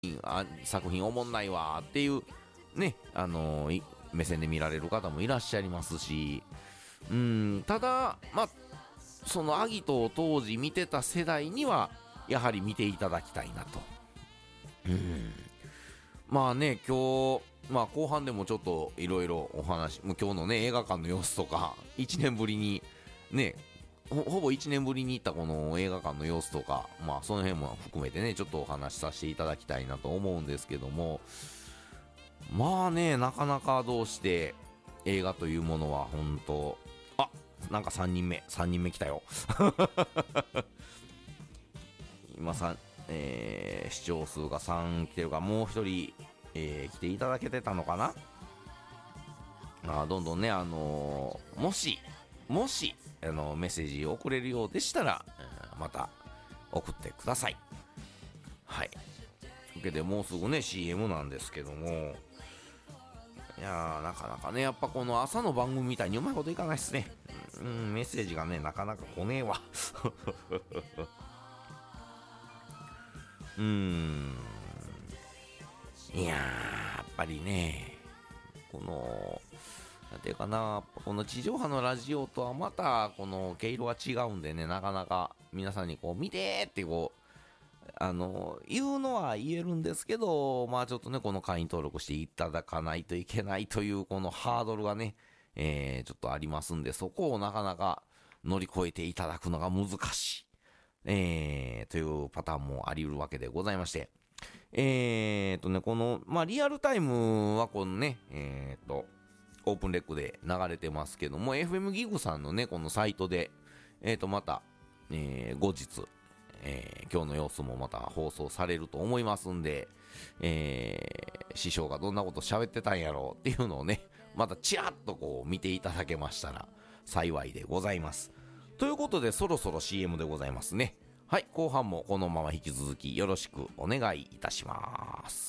作品おもんないわっていうね、目線で見られる方もいらっしゃいますし、ただ、まあ、そのアギトを当時見てた世代には、やはり見ていただきたいなと。まあね、今日、まあ後半でもちょっといろいろお話、もう今日のね、映画館の様子とか、1年ぶりに、ね、ほぼ1年ぶりに行ったこの映画館の様子とか、まあその辺も含めてね、ちょっとお話しさせていただきたいなと思うんですけども、まあね、なかなかどうして映画というものは本当、なんか3人目来たよ。今視聴数が3来てるから、もう1人、来ていただけてたのかな。どんどんね、もし、メッセージを送れるようでしたら、また送ってください。はい。というわけで、もうすぐね、CM なんですけども、いやー、なかなかね、やっぱこの朝の番組みたいにうまいこといかないっすね。メッセージがね、なかなか来ねえわ。いやー、やっぱりね、なんていうかな、この地上波のラジオとはまた、この毛色が違うんでね、なかなか皆さんにこう、見てーってこう、言うのは言えるんですけど、まあちょっとね、この会員登録していただかないといけないという、このハードルがね、ちょっとありますんで、そこをなかなか乗り越えていただくのが難しい。というパターンもあり得るわけでございまして。この、まあリアルタイムはこのね、オープンレックで流れてますけども、FM ギグさんのね、このサイトで、また、後日、今日の様子もまた放送されると思いますんで、師匠がどんなこと喋ってたんやろうっていうのをね、またチラッとこう見ていただけましたら幸いでございます。ということで、そろそろ CM でございますね。はい、後半もこのまま引き続きよろしくお願いいたします。